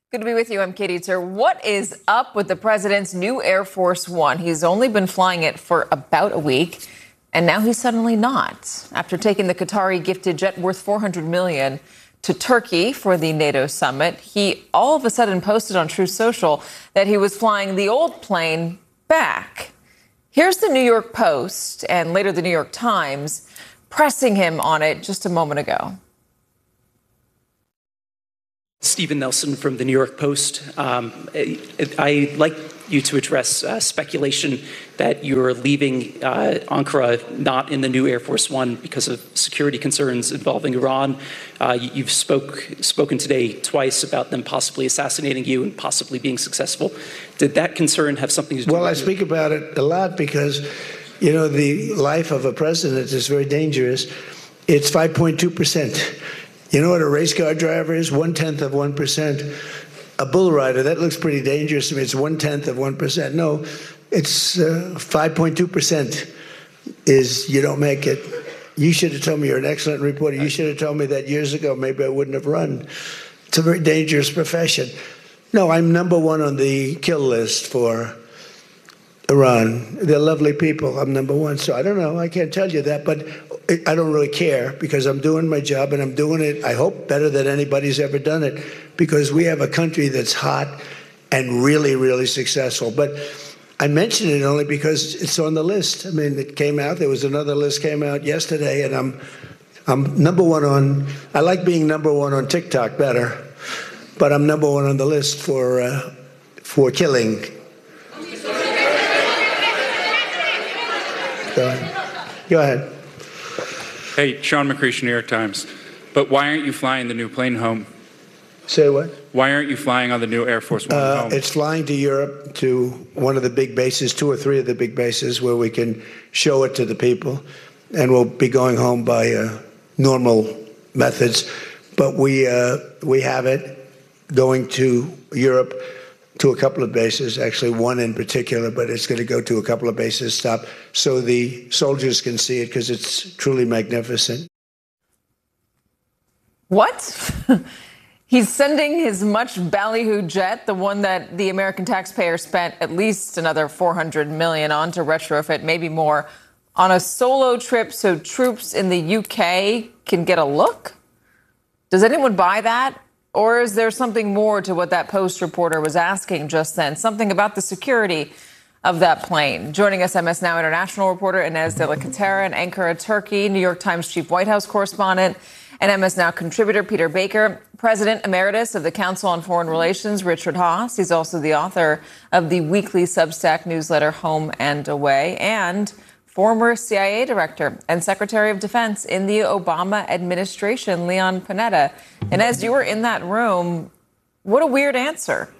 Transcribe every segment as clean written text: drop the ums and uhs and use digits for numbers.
Good to be with you. I'm Katie Tur. What is up with the president's new Air Force One? He's only been flying it for about a week, and now he's suddenly not. After taking the Qatari gifted jet worth $400 million to Turkey for the NATO summit, he all of a sudden posted on Truth Social that he was flying the old plane back. Here's the New York Post and later the New York Times pressing him on it just a moment ago. Stephen Nelson from the New York Post. I'd like you to address speculation that you're leaving Ankara not in the new Air Force One because of security concerns involving Iran. You've spoken today twice about them possibly assassinating you and possibly being successful. Did that concern have something to do with it? Well, I speak about it a lot because, you know, the life of a president is very dangerous. It's 5.2%. You know what a race car driver is? 1/10 of 1%. A bull rider, that looks pretty dangerous to me. It's 1/10 of 1%. No, it's 5.2% is you don't make it. You should have told me. You're an excellent reporter. You should have told me that years ago. Maybe I wouldn't have run. It's a very dangerous profession. No, I'm number one on the kill list for Iran. They're lovely people. I'm number one. So I don't know. I can't tell you that, but I don't really care because I'm doing my job and I'm doing it, I hope, better than anybody's ever done it because we have a country that's hot and really, really successful. But I mention it only because it's on the list. I mean, it came out. There was another list came out yesterday, and I'm number one on. I like being number one on TikTok better, but I'm number one on the list for killing. Go ahead. Hey, Sean McCreesh, New York Times. But why aren't you flying the new plane home? Say what? Why aren't you flying on the new Air Force One home? It's flying to Europe, to one of the big bases, 2 or 3 of the big bases, where we can show it to the people. And we'll be going home by normal methods. But we have it going to Europe, to a couple of bases, actually one in particular, but it's going to go to a couple of bases, stop, so the soldiers can see it because it's truly magnificent. What? He's sending his much ballyhooed jet, the one that the American taxpayer spent at least another $400 million on to retrofit, maybe more, on a solo trip so troops in the UK can get a look? Does anyone buy that? Or is there something more to what that Post reporter was asking just then? Something about the security of that plane. Joining us, MS Now international reporter Inez de la Katera in Ankara, Turkey, New York Times chief White House correspondent, and MS Now contributor Peter Baker, president emeritus of the Council on Foreign Relations, Richard Haass. He's also the author of the weekly Substack newsletter Home and Away, and former CIA director and Secretary of Defense in the Obama administration, Leon Panetta. And as you were in that room, what a weird answer.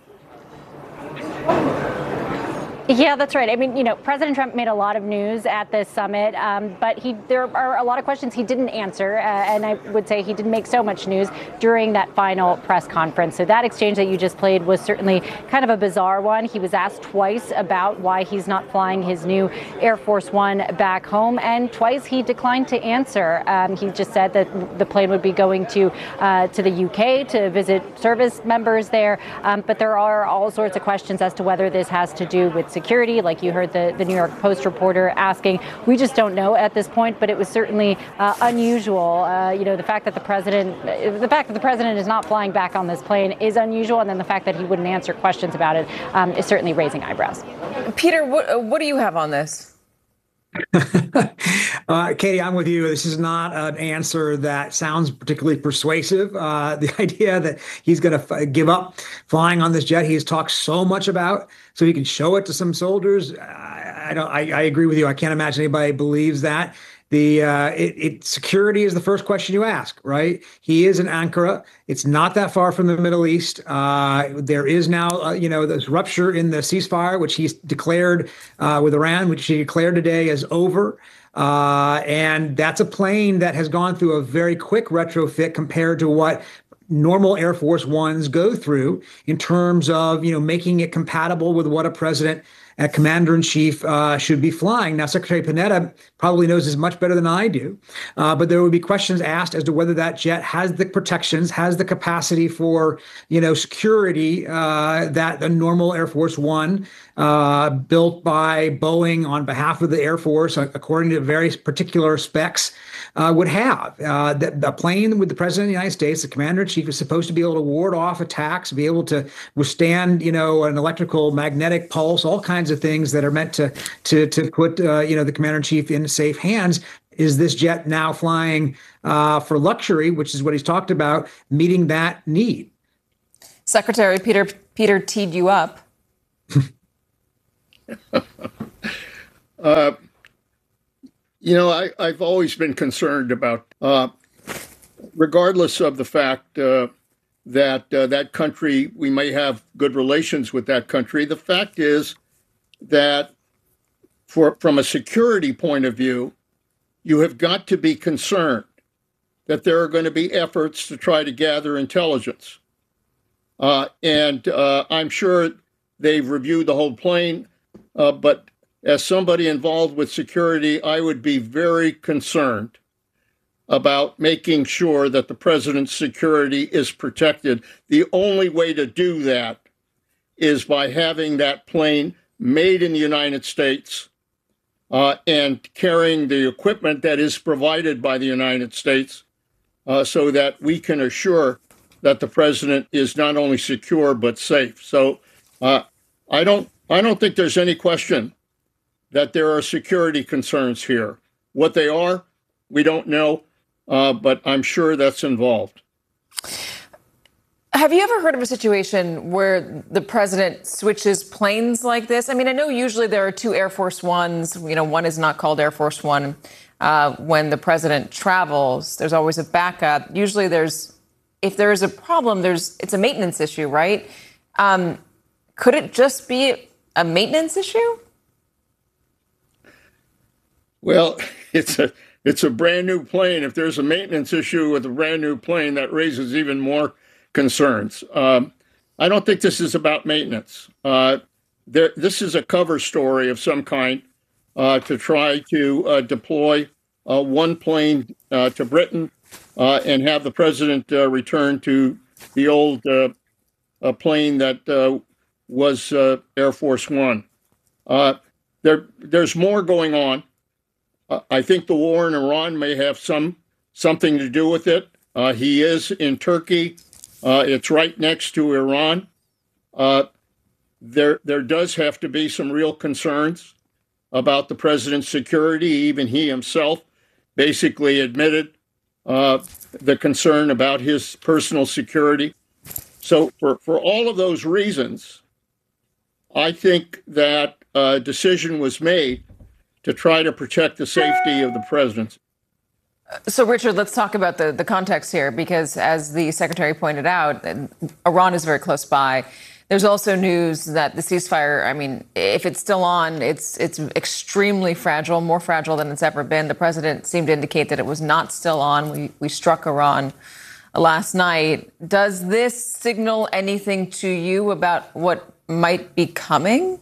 Yeah, that's right. I mean, you know, President Trump made a lot of news at this summit, but there are a lot of questions he didn't answer. And I would say he didn't make so much news during that final press conference. So that exchange that you just played was certainly kind of a bizarre one. He was asked twice about why he's not flying his new Air Force One back home. And twice he declined to answer. He just said that the plane would be going to the UK to visit service members there. But there are all sorts of questions as to whether this has to do with security, like you heard the New York Post reporter asking. We just don't know at this point, but it was certainly unusual. You know, the fact that the president is not flying back on this plane is unusual, and then the fact that he wouldn't answer questions about it is certainly raising eyebrows. Peter, what do you have on this? Katie, I'm with you. This is not an answer that sounds particularly persuasive. The idea that he's going to give up flying on this jet he's talked so much about so he can show it to some soldiers. I agree with you. I can't imagine anybody believes that. Security is the first question you ask, right? He is in Ankara. It's not that far from the Middle East. There is now, this rupture in the ceasefire, which he's declared with Iran, which he declared today as over. And that's a plane that has gone through a very quick retrofit compared to what normal Air Force Ones go through in terms of, making it compatible with what a president a commander-in-chief should be flying. Now, Secretary Panetta probably knows this much better than I do, but there would be questions asked as to whether that jet has the protections, has the capacity for, security that a normal Air Force One built by Boeing on behalf of the Air Force, according to very particular specs, would have. The plane with the President of the United States, the Commander-in-Chief, is supposed to be able to ward off attacks, be able to withstand, an electrical magnetic pulse, all kinds of things that are meant to put, the Commander-in-Chief in safe hands. Is this jet now flying for luxury, which is what he's talked about, meeting that need? Secretary Peter teed you up. I've always been concerned about, regardless of the fact that country, we may have good relations with that country. The fact is that from a security point of view, you have got to be concerned that there are going to be efforts to try to gather intelligence. And I'm sure they've reviewed the whole plane, but as somebody involved with security, I would be very concerned about making sure that the president's security is protected. The only way to do that is by having that plane made in the United States and carrying the equipment that is provided by the United States so that we can assure that the president is not only secure but safe. So I don't think there's any question that there are security concerns here. What they are, we don't know, but I'm sure that's involved. Have you ever heard of a situation where the president switches planes like this? I mean, I know usually there are two Air Force Ones. One is not called Air Force One. When the president travels, there's always a backup. Usually if there is a problem, it's a maintenance issue, right? Could it just be a maintenance issue? Well, it's a brand new plane. If there's a maintenance issue with a brand new plane, that raises even more concerns. I don't think this is about maintenance. This is a cover story of some kind to try to deploy one plane to Britain and have the president return to the old plane that was Air Force One. There's more going on. I think the war in Iran may have something to do with it. He is in Turkey. It's right next to Iran. There does have to be some real concerns about the president's security. Even he himself basically admitted the concern about his personal security. So for all of those reasons, I think that a decision was made to try to protect the safety of the president. So, Richard, let's talk about the context here, because as the secretary pointed out, Iran is very close by. There's also news that the ceasefire, if it's still on, it's extremely fragile, more fragile than it's ever been. The president seemed to indicate that it was not still on. We struck Iran last night. Does this signal anything to you about what might be coming?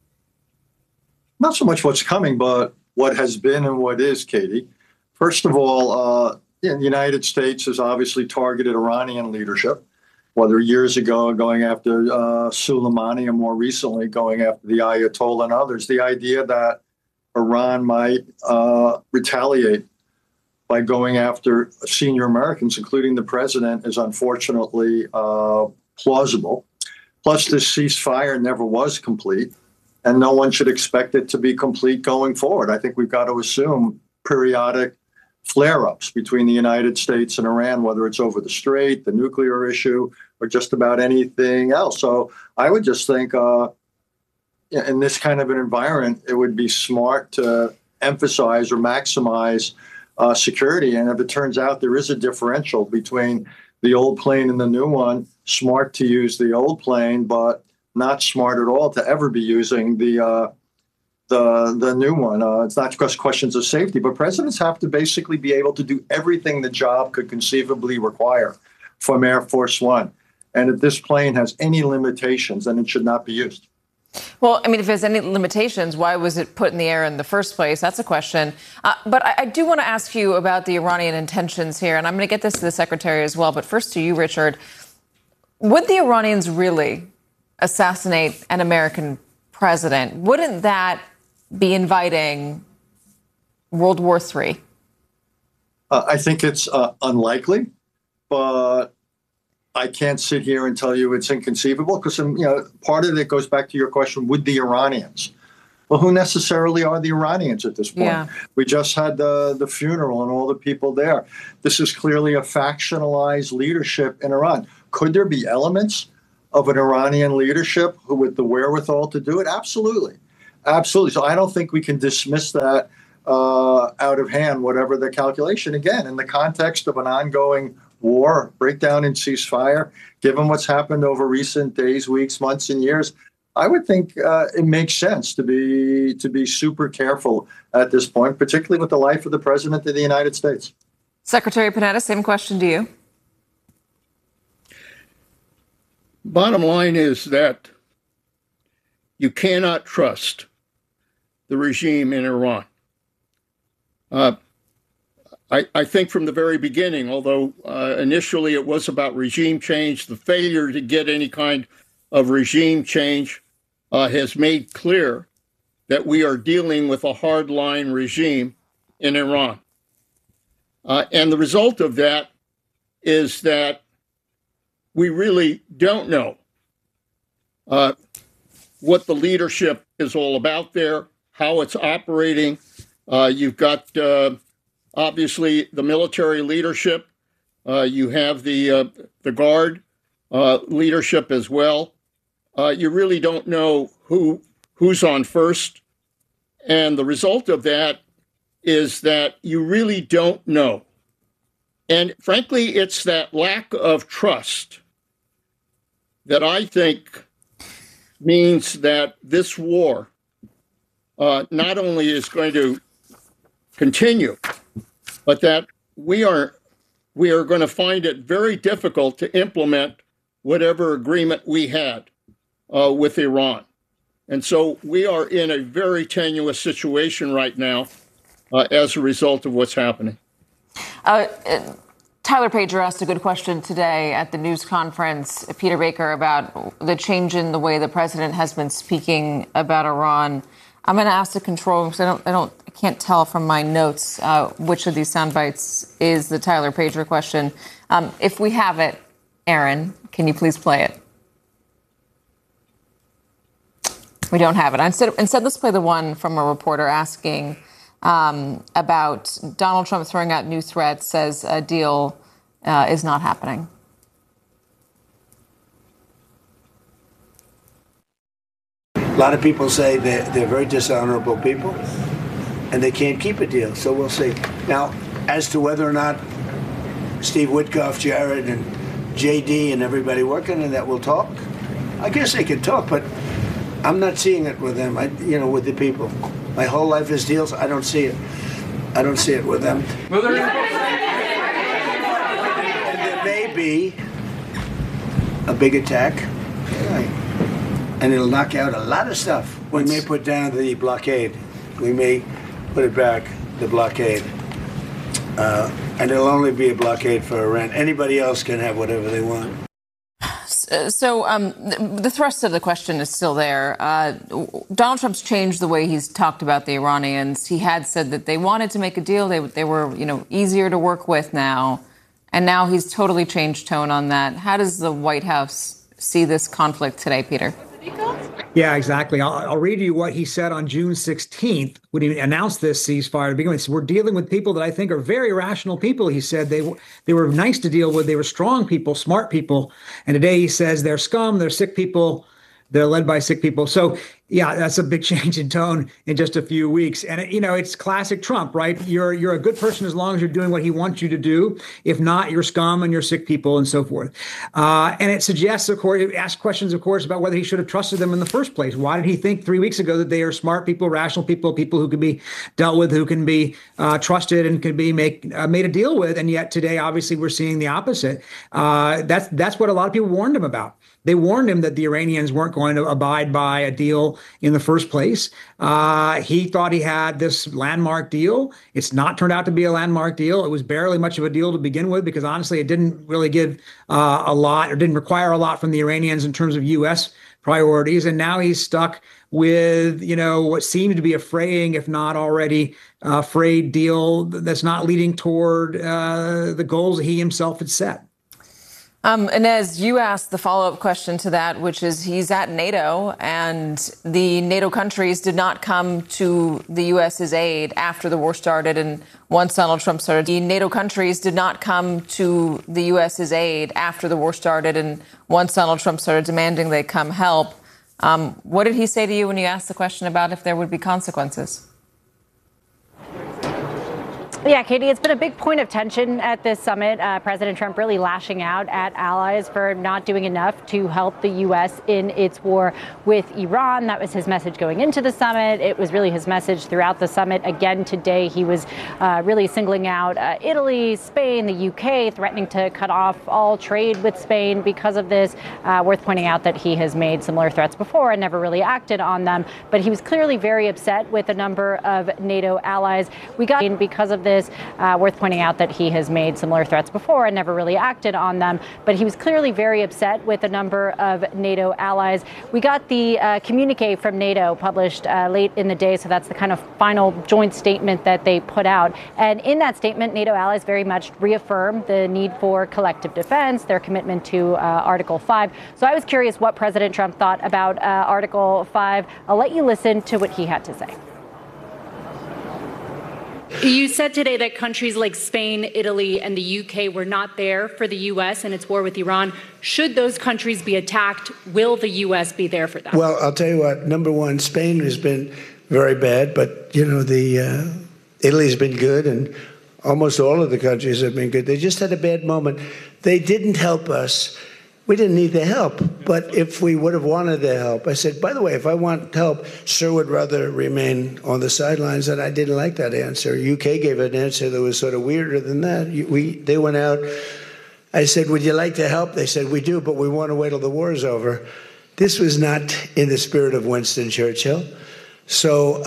Not so much what's coming, but what has been and what is, Katie. First of all, the United States has obviously targeted Iranian leadership, whether years ago going after Soleimani and more recently going after the Ayatollah and others. The idea that Iran might retaliate by going after senior Americans, including the president, is unfortunately plausible. Plus, this ceasefire never was complete, and no one should expect it to be complete going forward. I think we've got to assume periodic flare-ups between the United States and Iran, whether it's over the Strait, the nuclear issue, or just about anything else. So I would just think in this kind of an environment, it would be smart to emphasize or maximize security. And if it turns out there is a differential between the old plane and the new one, smart to use the old plane, but not smart at all to ever be using the new one. It's not just questions of safety, but presidents have to basically be able to do everything the job could conceivably require from Air Force One. And if this plane has any limitations, then it should not be used. Well, I mean, if there's any limitations, why was it put in the air in the first place? That's a question. But I do want to ask you about the Iranian intentions here, and I'm going to get this to the secretary as well. But first to you, Richard. Would the Iranians really assassinate an American president? Wouldn't that be inviting World War III? I think it's unlikely, but I can't sit here and tell you it's inconceivable because, part of it goes back to your question, would the Iranians? Well, who necessarily are the Iranians at this point? Yeah. We just had the funeral and all the people there. This is clearly a factionalized leadership in Iran. Could there be elements of an Iranian leadership who with the wherewithal to do it? Absolutely. Absolutely. So I don't think we can dismiss that out of hand, whatever the calculation. Again, in the context of an ongoing war, breakdown in ceasefire, given what's happened over recent days, weeks, months, and years, I would think it makes sense to be super careful at this point, particularly with the life of the President of the United States. Secretary Panetta, same question to you. Bottom line is that you cannot trust the regime in Iran. I think from the very beginning, although initially it was about regime change, the failure to get any kind of regime change has made clear that we are dealing with a hardline regime in Iran. And the result of that is that we really don't know what the leadership is all about there, how it's operating. You've got obviously the military leadership. You have the Guard leadership as well. You really don't know who's on first. And the result of that is that you really don't know. And frankly, it's that lack of trust that I think means that this war not only is going to continue, but that we are going to find it very difficult to implement whatever agreement we had with Iran. And so we are in a very tenuous situation right now as a result of what's happening. Tyler Pager asked a good question today at the news conference, Peter Baker, about the change in the way the president has been speaking about Iran. I'm going to ask the control room because I can't tell from my notes which of these sound bites is the Tyler Pager question. If we have it, Aaron, can you please play it? We don't have it. Instead, let's play the one from a reporter asking about Donald Trump throwing out new threats, says a deal is not happening. A lot of people say they're very dishonorable people and they can't keep a deal. So we'll see. Now, as to whether or not Steve Witkoff, Jared, and JD and everybody working on that will talk, I guess they can talk, but I'm not seeing it with them, with the people. My whole life is deals. I don't see it. I don't see it with them. And there may be a big attack, and it'll knock out a lot of stuff. We may put down the blockade. We may put it back, the blockade. And it'll only be a blockade for Iran. Anybody else can have whatever they want. So the thrust of the question is still there. Donald Trump's changed the way he's talked about the Iranians. He had said that they wanted to make a deal. They were, easier to work with now. And now he's totally changed tone on that. How does the White House see this conflict today, Peter? Yeah, exactly. I'll read you what he said on June 16th when he announced this ceasefire to begin with. We're dealing with people that I think are very rational people. He said they were nice to deal with. They were strong people, smart people. And today he says they're scum, they're sick people, they're led by sick people. So Yeah, that's a big change in tone in just a few weeks. And it's classic Trump, right? You're a good person as long as you're doing what he wants you to do. If not, you're scum and you're sick people and so forth. And it suggests, of course, it asks questions, of course, about whether he should have trusted them in the first place. Why did he think 3 weeks ago that they are smart people, rational people, people who can be dealt with, who can be trusted and can be made a deal with? And yet today, obviously, we're seeing the opposite. That's what a lot of people warned him about. They warned him that the Iranians weren't going to abide by a deal in the first place. He thought he had this landmark deal. It's not turned out to be a landmark deal. It was barely much of a deal to begin with, because honestly, it didn't really give a lot, or didn't require a lot from the Iranians in terms of U.S. priorities. And now he's stuck with, what seemed to be a fraying, if not already frayed deal that's not leading toward the goals that he himself had set. Inez, you asked the follow-up question to that, which is he's at NATO, and the NATO countries did not come to the U.S.'s aid after the war started. And once Donald Trump started, the NATO countries did not come to the U.S.'s aid after the war started. And once Donald Trump started demanding they come help, what did he say to you when you asked the question about if there would be consequences? Yeah, Katie, it's been a big point of tension at this summit. President Trump really lashing out at allies for not doing enough to help the U.S. in its war with Iran. That was his message going into the summit. It was really his message throughout the summit. Again, today, he was really singling out Italy, Spain, the U.K., threatening to cut off all trade with Spain because of this. Worth pointing out that he has made similar threats before and never really acted on them. But he was clearly very upset with a number of NATO allies. We got in because of this. Worth pointing out that he has made similar threats before and never really acted on them. But he was clearly very upset with a number of NATO allies. We got the communique from NATO published late in the day. So that's the kind of final joint statement that they put out. And in that statement, NATO allies very much reaffirmed the need for collective defense, their commitment to Article 5. So I was curious what President Trump thought about Article 5. I'll let you listen to what he had to say. You said today that countries like Spain, Italy, and the UK were not there for the U.S. in its war with Iran. Should those countries be attacked, will the U.S. be there for them? Well, I'll tell you what. Number one, Spain has been very bad, but, Italy's been good, and almost all of the countries have been good. They just had a bad moment. They didn't help us. We didn't need the help, but if we would have wanted the help, I said, by the way, if I want help, sir would rather remain on the sidelines, and I didn't like that answer. UK gave an answer that was sort of weirder than that. They went out. I said, would you like to help? They said, we do, but we want to wait till the war is over. This was not in the spirit of Winston Churchill. So,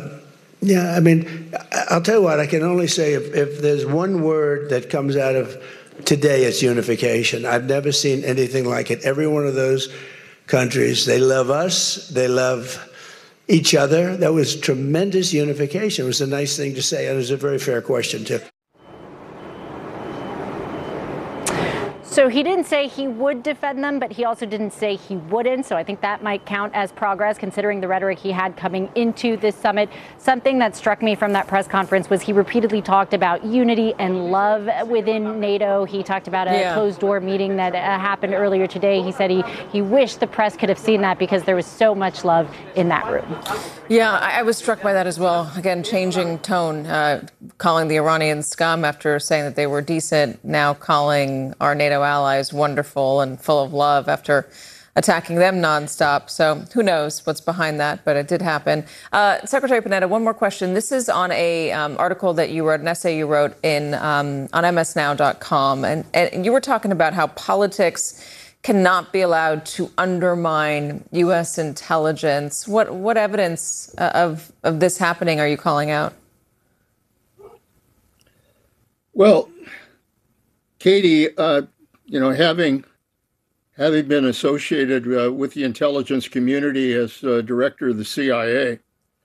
I'll tell you what, I can only say if there's one word that comes out of today, it's unification. I've never seen anything like it. Every one of those countries, they love us, they love each other. That was tremendous unification. It was a nice thing to say, and it was a very fair question, too. So he didn't say he would defend them, but he also didn't say he wouldn't. So I think that might count as progress, considering the rhetoric he had coming into this summit. Something that struck me from that press conference was he repeatedly talked about unity and love within NATO. He talked about a closed door meeting that happened earlier today. He said he wished the press could have seen that because there was so much love in that room. Yeah, I was struck by that as well. Again, changing tone, calling the Iranians scum after saying that they were decent, now calling our NATO allies wonderful and full of love after attacking them nonstop. So who knows what's behind that, but it did happen. Secretary Panetta, one more question. This is on a article that you wrote, an essay you wrote on msnow.com, and you were talking about how politics cannot be allowed to undermine U.S. intelligence. What evidence of this happening are you calling out? Well, Katie, having been associated with the intelligence community as director of the CIA,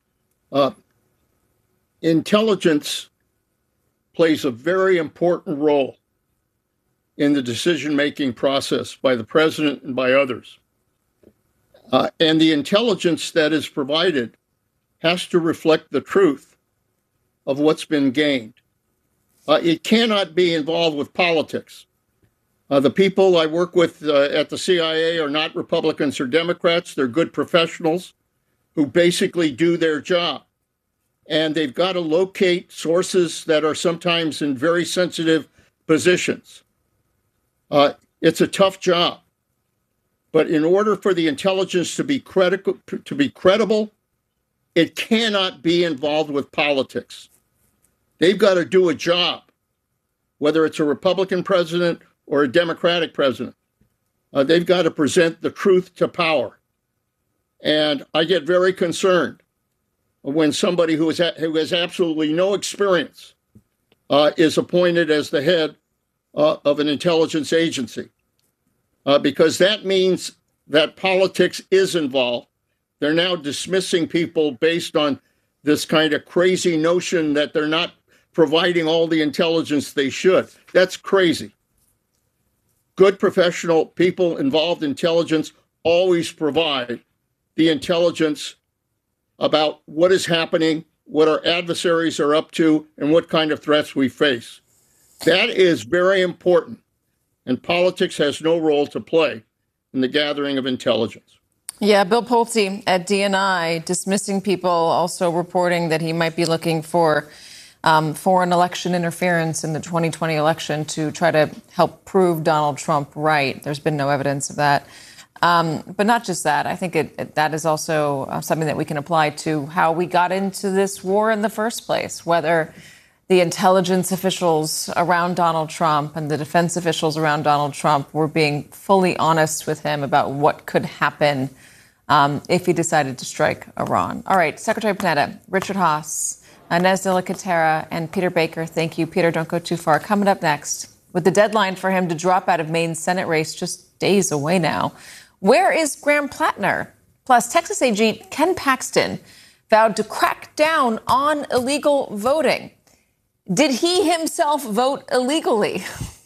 intelligence plays a very important role in the decision-making process by the president and by others. And the intelligence that is provided has to reflect the truth of what's been gained. It cannot be involved with politics. The people I work with at the CIA are not Republicans or Democrats. They're good professionals. who basically do their job. And they've got to locate sources that are sometimes in very sensitive positions. It's a tough job. But in order for the intelligence to be credible, it cannot be involved with politics. They've got to do a job, whether it's a Republican president or a Democratic president. They've got to present the truth to power. And I get very concerned when somebody who has absolutely no experience is appointed as the head of an intelligence agency, because that means that politics is involved. They're now dismissing people based on this kind of crazy notion that they're not providing all the intelligence they should. That's crazy. Good professional people involved in intelligence always provide the intelligence about what is happening, what our adversaries are up to, and what kind of threats we face. That is very important, and politics has no role to play in the gathering of intelligence. Yeah, Bill Pulte at DNI dismissing people, also reporting that he might be looking for foreign election interference in the 2020 election to try to help prove Donald Trump right. There's been no evidence of that. But not just that. I think that is also something that we can apply to how we got into this war in the first place, whether the intelligence officials around Donald Trump and the defense officials around Donald Trump were being fully honest with him about what could happen if he decided to strike Iran. All right, Secretary Panetta, Richard Haass, Inez de la Catera, and Peter Baker. Thank you. Peter, don't go too far. Coming up next, with the deadline for him to drop out of Maine's Senate race just days away now, where is Graham Plattner? Plus, Texas AG Ken Paxton vowed to crack down on illegal voting. Did he himself vote illegally?